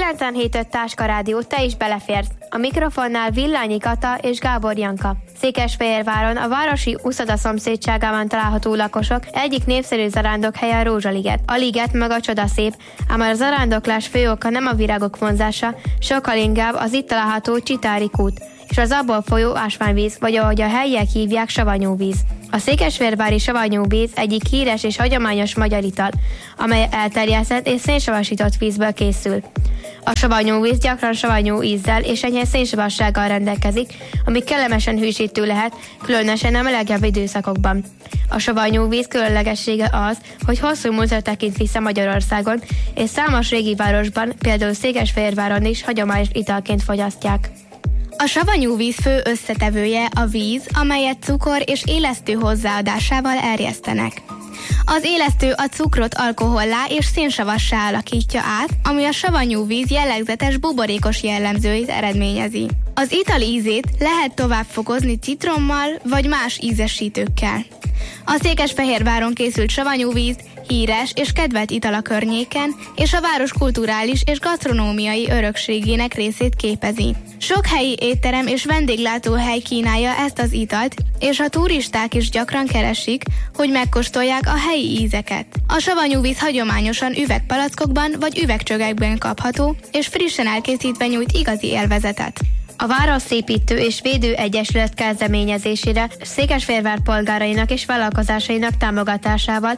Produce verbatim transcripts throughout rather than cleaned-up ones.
kilencvenhét öt Táska Rádió, te is beleférsz. A mikrofonnál Villányi Kata és Gábor Janka. Székesfehérváron a városi uszoda szomszédságában található lakosok egyik népszerű zarándokhelye a Rózsaliget. A liget meg a csodaszép, ám a zarándoklás fő oka nem a virágok vonzása, sokkal inkább az itt található Csitári kút és az abból folyó ásványvíz, vagy ahogy a helyiek hívják, savanyúvíz. A székesfehérvári savanyúvíz egyik híres és hagyományos magyar ital, amely elterjesztett és szénsavasított vízből készül. A savanyúvíz gyakran savanyú ízzel és enyhe szénsavassággal rendelkezik, ami kellemesen hűsítő lehet, különösen a melegebb időszakokban. A savanyúvíz különlegessége az, hogy hosszú múltra tekint vissza Magyarországon, és számos régi városban, például Székesfehérváron is hagyományos italként fogyasztják. A savanyúvíz fő összetevője a víz, amelyet cukor és élesztő hozzáadásával erjesztenek. Az élesztő a cukrot alkohollá és szénsavassá alakítja át, ami a savanyúvíz jellegzetes buborékos jellemzőit eredményezi. Az ital ízét lehet tovább fokozni citrommal vagy más ízesítőkkel. A Székesfehérváron készült savanyúvíz híres és kedvelt ital a környéken, és a város kulturális és gasztronómiai örökségének részét képezi. Sok helyi étterem és vendéglátóhely kínálja ezt az italt, és a turisták is gyakran keresik, hogy megkóstolják a helyi ízeket. A savanyúvíz hagyományosan üvegpalackokban vagy üvegcsögekben kapható, és frissen elkészítve nyújt igazi élvezetet. A Városszépítő és Védő Egyesület kezdeményezésére Székesfehérvár polgárainak és vállalkozásainak támogatásával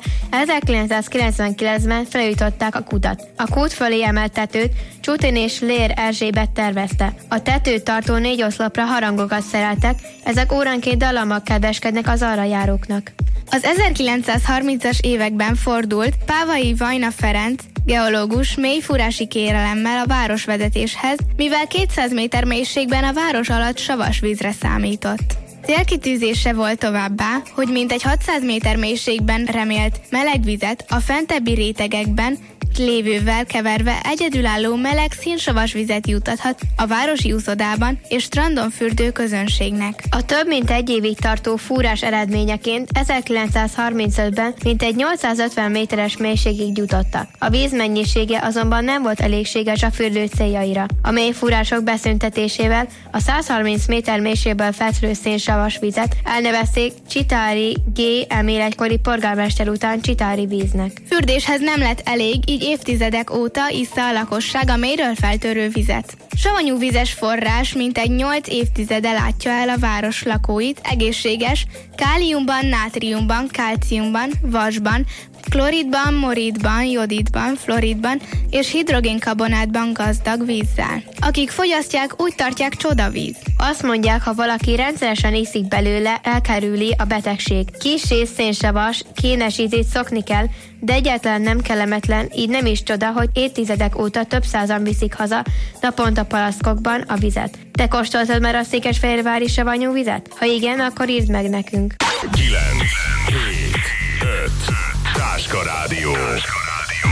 ezerkilencszázkilencvenkilencben felújították a kutat. A kút fölé emelt tetőt Csutin és Lér Erzsébet tervezte. A tetőt tartó négy oszlopra harangokat szereltek, ezek óránként dallammal kedveskednek az arra járóknak. Az ezerkilencszázharmincas években fordult Pávai Vajna Ferenc, geológus mélyfúrási kérelemmel a városvezetéshez, mivel kétszáz méter mélységben a város alatt savas vízre számított. Célkitűzése volt továbbá, hogy mintegy hatszáz méter mélységben remélt meleg vizet a fentebbi rétegekben lévővel keverve egyedülálló meleg színsavas vizet juttathat a városi úszodában és strandon fürdő közönségnek. A több mint egy évig tartó fúrás eredményeként ezerkilencszázharmincötben mintegy nyolcszázötven méteres mélységig jutottak. A víz mennyisége azonban nem volt elégséges a fürdő céljaira. A mélyfúrások beszüntetésével a százharminc méter mélységből felszülő szénsavas vizet elnevezték Csitári G. Emil egykori polgármester után Csitári víznek. Fürdéshez nem lett elég, így évtizedek óta issza a lakosság a mélyről feltörő vizet. Savanyúvizes forrás mintegy nyolc évtizede látja el a város lakóit egészséges, káliumban, nátriumban, kálciumban, vasban, kloridban, moridban, jodidban, floridban és hidrogénkarbonátban gazdag vízzel. Akik fogyasztják, úgy tartják csodavíz. Azt mondják, ha valaki rendszeresen iszik belőle, elkerüli a betegség. Kis és szénsavas, kénes ízét szokni kell, de egyáltalán nem kellemetlen, így nem is csoda, hogy évtizedek óta több százan viszik haza naponta palaszkokban a vizet. Te kóstoltad már a székesfehérvári savanyú vizet? Ha igen, akkor írd meg nekünk. kilenc, hét, öt Táska Rádió.